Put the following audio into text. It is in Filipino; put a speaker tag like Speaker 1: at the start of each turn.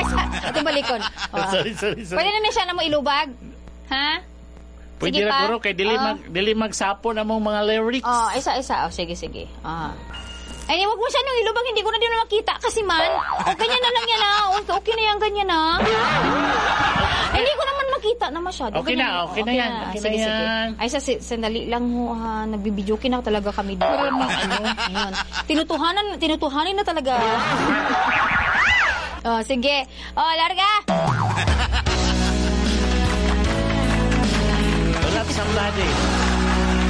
Speaker 1: Ito balikon. Oh.
Speaker 2: Sorry.
Speaker 1: Pwede na siya na mo ilubag? Ha?
Speaker 2: Pwede
Speaker 1: Sige
Speaker 2: na
Speaker 1: pa.
Speaker 2: guro kay dili magsapo na mong mga lyrics.
Speaker 1: Oh, isa. Oh, sige. Ay, wag mo siya nung ilubag, hindi ko na din makita kasi man. O, ganyan na lang yan Okay na yan, ganyan Ay, hindi ko naman makita na masyado.
Speaker 2: Okay na yan.
Speaker 1: Sige. Ay, sandali lang ho, ha. Nagbibidyoke na talaga kami dito. Ayun. Tinutuhanin na talaga. Oh, sige. Oh, larga!
Speaker 2: Wala somebody.